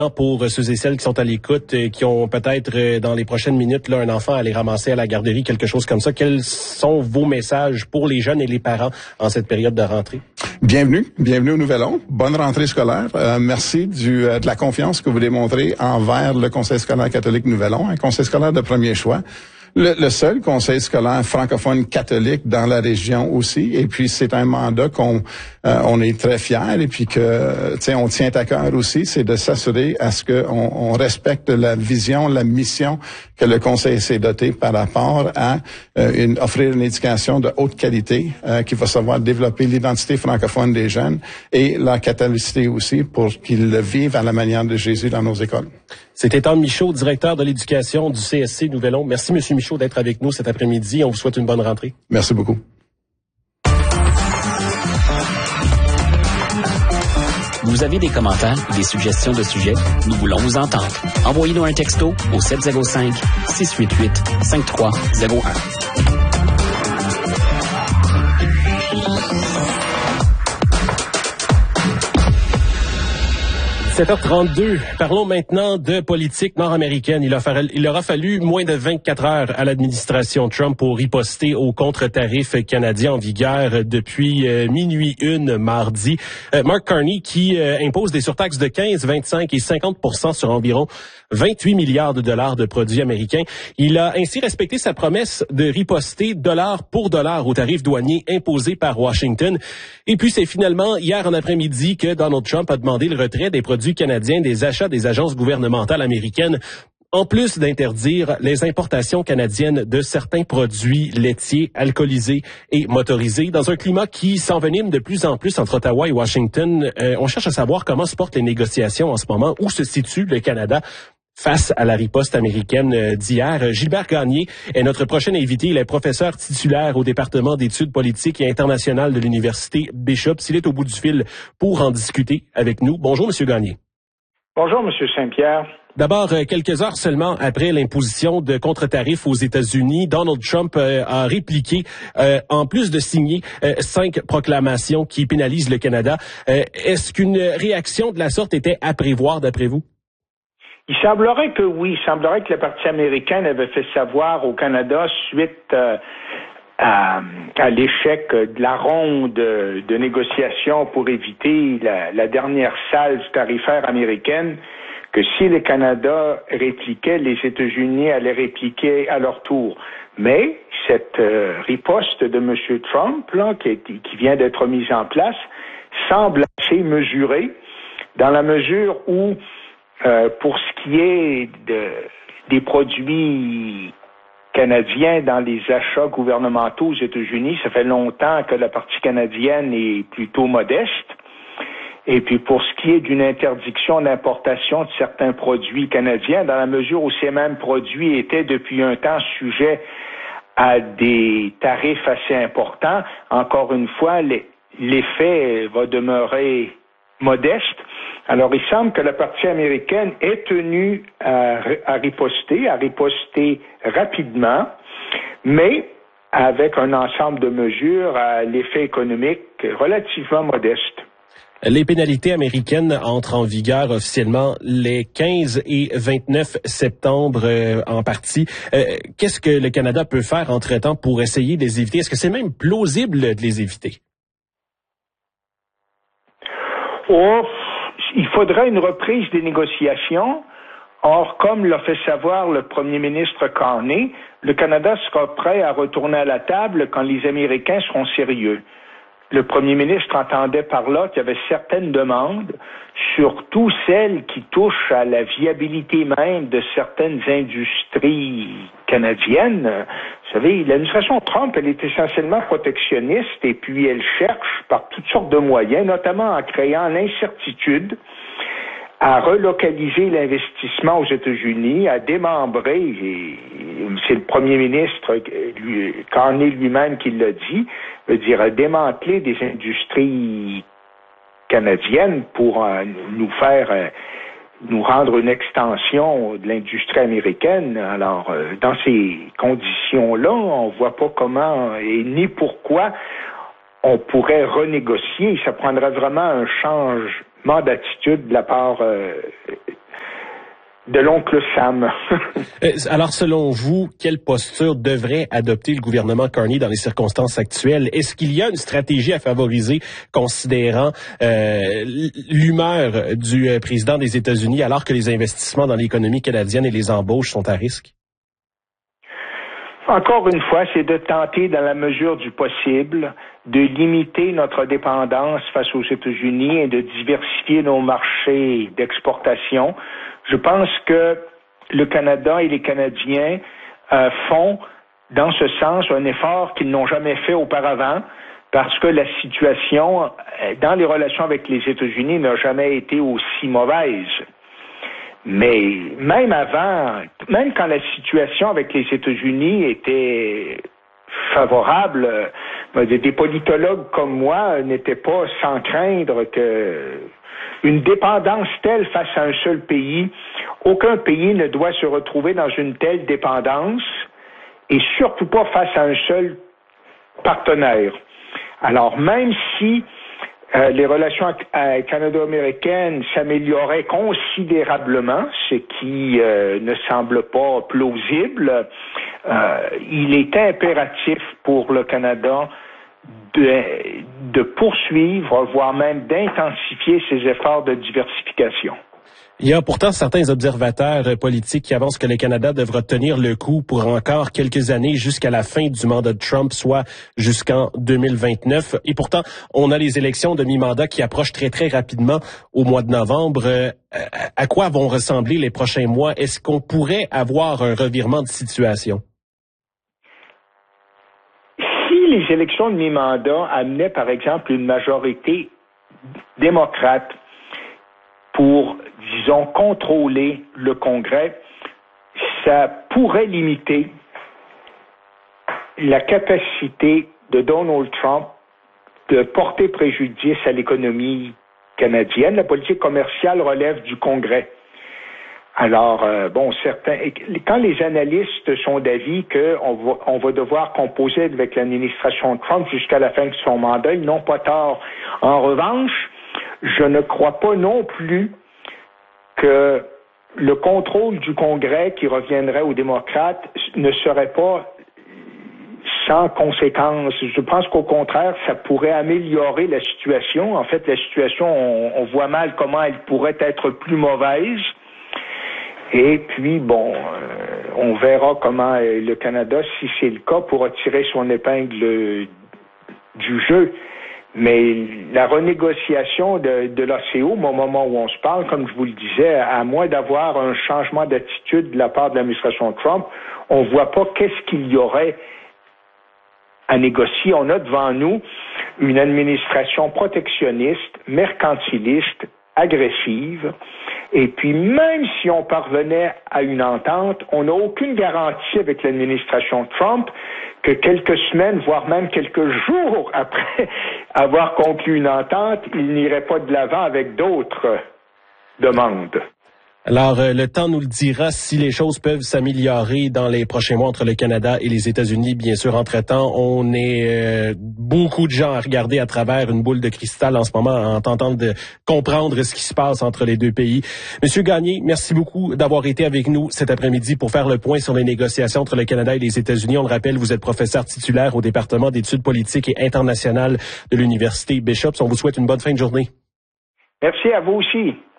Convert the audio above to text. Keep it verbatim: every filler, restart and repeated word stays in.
Pour ceux et celles qui sont à l'écoute, qui ont peut-être dans les prochaines minutes là un enfant à aller ramasser à la garderie, quelque chose comme ça, quels sont vos messages pour les jeunes et les parents en cette période de rentrée? Bienvenue, bienvenue au Nouvel-On. Bonne rentrée scolaire. Euh, merci du, euh, de la confiance que vous démontrez envers le Conseil scolaire catholique Nouvel-On, un conseil scolaire de premier choix. Le, le seul conseil scolaire francophone catholique dans la région aussi, et puis c'est un mandat qu'on euh, on est très fiers et puis que tu sais on tient à cœur aussi, c'est de s'assurer à ce que on, on respecte la vision, la mission que le conseil s'est doté par rapport à euh, une, offrir une éducation de haute qualité euh, qui va savoir développer l'identité francophone des jeunes et la catholicité aussi pour qu'ils le vivent à la manière de Jésus dans nos écoles. C'était Tom Michaud, directeur de l'éducation du C S C Nouvel-On. Merci, Monsieur Michaud, d'être avec nous cet après-midi. On vous souhaite une bonne rentrée. Merci beaucoup. Vous avez des commentaires ou des suggestions de sujets? Nous voulons vous entendre. Envoyez-nous un texto au sept zéro cinq, six huit huit, cinq trois zéro un. sept heures trente-deux. Parlons maintenant de politique nord-américaine. Il, a fallu, il aura fallu moins de vingt-quatre heures à l'administration Trump pour riposter aux contre-tarifs canadiens en vigueur depuis euh, minuit une mardi. Euh, Mark Carney qui euh, impose des surtaxes de quinze, vingt-cinq et cinquante pour cent sur environ vingt-huit milliards de dollars de produits américains. Il a ainsi respecté sa promesse de riposter dollar pour dollar aux tarifs douaniers imposés par Washington. Et puis c'est finalement hier en après-midi que Donald Trump a demandé le retrait des produits canadiens des achats des agences gouvernementales américaines, en plus d'interdire les importations canadiennes de certains produits laitiers, alcoolisés et motorisés. Dans un climat qui s'envenime de plus en plus entre Ottawa et Washington, euh, on cherche à savoir comment se portent les négociations en ce moment, où se situe le Canada face à la riposte américaine d'hier. Gilbert Gagné est notre prochain invité. Il est professeur titulaire au département d'études politiques et internationales de l'Université Bishop. Il est au bout du fil pour en discuter avec nous. Bonjour, Monsieur Gagné. Bonjour, Monsieur Saint-Pierre. D'abord, quelques heures seulement après l'imposition de contre-tarifs aux États-Unis, Donald Trump euh, a répliqué, euh, en plus de signer euh, cinq proclamations qui pénalisent le Canada. Euh, est-ce qu'une réaction de la sorte était à prévoir, d'après vous? Il semblerait que oui. Il semblerait que le Parti américain avait fait savoir au Canada suite euh, à, à l'échec de la ronde de, de négociations pour éviter la, la dernière salve tarifaire américaine que si le Canada répliquait, les États-Unis allaient répliquer à leur tour. Mais cette euh, riposte de M. Trump, là, qui, qui vient d'être mise en place, semble assez mesurée dans la mesure où Euh, pour ce qui est de, des produits canadiens dans les achats gouvernementaux aux États-Unis, ça fait longtemps que la partie canadienne est plutôt modeste. Et puis pour ce qui est d'une interdiction d'importation de certains produits canadiens, dans la mesure où ces mêmes produits étaient depuis un temps sujets à des tarifs assez importants, encore une fois, l'effet va demeurer modeste. Alors, il semble que la partie américaine est tenue à, à riposter, à riposter rapidement, mais avec un ensemble de mesures à l'effet économique relativement modeste. Les pénalités américaines entrent en vigueur officiellement les quinze et vingt-neuf septembre euh, en partie. Euh, qu'est-ce que le Canada peut faire entre-temps pour essayer de les éviter? Est-ce que c'est même plausible de les éviter? Oh, il faudrait une reprise des négociations. Or, comme l'a fait savoir le premier ministre Carney, le Canada sera prêt à retourner à la table quand les Américains seront sérieux. Le premier ministre entendait par là qu'il y avait certaines demandes, surtout celles qui touchent à la viabilité même de certaines industries canadiennes. Vous savez, l'administration Trump, elle est essentiellement protectionniste et puis elle cherche par toutes sortes de moyens, notamment en créant l'incertitude, à relocaliser l'investissement aux États-Unis, à démembrer, et c'est le premier ministre lui, Carney lui-même qui l'a dit, veut dire à démanteler des industries canadiennes pour euh, nous faire, euh, nous rendre une extension de l'industrie américaine. Alors, euh, dans ces conditions-là, on voit pas comment et ni pourquoi on pourrait renégocier. Ça prendrait vraiment un changement d'attitude de la part euh, de l'oncle Sam. Alors, selon vous, quelle posture devrait adopter le gouvernement Carney dans les circonstances actuelles? Est-ce qu'il y a une stratégie à favoriser, considérant euh, l'humeur du président des États-Unis, alors que les investissements dans l'économie canadienne et les embauches sont à risque? Encore une fois, c'est de tenter, dans la mesure du possible, de limiter notre dépendance face aux États-Unis et de diversifier nos marchés d'exportation. Je pense que le Canada et les Canadiens euh, font, dans ce sens, un effort qu'ils n'ont jamais fait auparavant, parce que la situation dans les relations avec les États-Unis n'a jamais été aussi mauvaise. Mais même avant, même quand la situation avec les États-Unis était favorable, des politologues comme moi n'étaient pas sans craindre que une dépendance telle face à un seul pays, aucun pays ne doit se retrouver dans une telle dépendance, et surtout pas face à un seul partenaire. Alors même si Euh, les relations euh, canado-américaines s'amélioraient considérablement, ce qui euh, ne semble pas plausible. Euh, il est impératif pour le Canada de, de poursuivre, voire même d'intensifier ses efforts de diversification. Il y a pourtant certains observateurs politiques qui avancent que le Canada devra tenir le coup pour encore quelques années jusqu'à la fin du mandat de Trump, soit jusqu'en deux mille vingt-neuf. Et pourtant, on a les élections de mi-mandat qui approchent très, très rapidement au mois de novembre. Euh, à quoi vont ressembler les prochains mois? Est-ce qu'on pourrait avoir un revirement de situation? Si les élections de mi-mandat amenaient, par exemple, une majorité démocrate pour, disons, contrôler le Congrès, ça pourrait limiter la capacité de Donald Trump de porter préjudice à l'économie canadienne. La politique commerciale relève du Congrès. Alors, euh, bon, certains, quand les analystes sont d'avis qu'on va, on va devoir composer avec l'administration Trump jusqu'à la fin de son mandat, ils n'ont pas tort. En revanche, je ne crois pas non plus que le contrôle du Congrès qui reviendrait aux démocrates ne serait pas sans conséquences. Je pense qu'au contraire, ça pourrait améliorer la situation. En fait, la situation, on, on voit mal comment elle pourrait être plus mauvaise. Et puis, bon, euh, on verra comment euh, le Canada, si c'est le cas, pourra tirer son épingle du jeu. Mais la renégociation de, de l'A C O, au moment où on se parle, comme je vous le disais, à moins d'avoir un changement d'attitude de la part de l'administration Trump, on ne voit pas qu'est-ce qu'il y aurait à négocier. On a devant nous une administration protectionniste, mercantiliste, agressive. Et puis, même si on parvenait à une entente, on n'a aucune garantie avec l'administration Trump que quelques semaines, voire même quelques jours après avoir conclu une entente, il n'irait pas de l'avant avec d'autres demandes. Alors, euh, le temps nous le dira si les choses peuvent s'améliorer dans les prochains mois entre le Canada et les États-Unis. Bien sûr, entre-temps, on est euh, beaucoup de gens à regarder à travers une boule de cristal en ce moment, en tentant de comprendre ce qui se passe entre les deux pays. Monsieur Gagné, merci beaucoup d'avoir été avec nous cet après-midi pour faire le point sur les négociations entre le Canada et les États-Unis. On le rappelle, vous êtes professeur titulaire au département d'études politiques et internationales de l'Université Bishop. On vous souhaite une bonne fin de journée. Merci à vous aussi.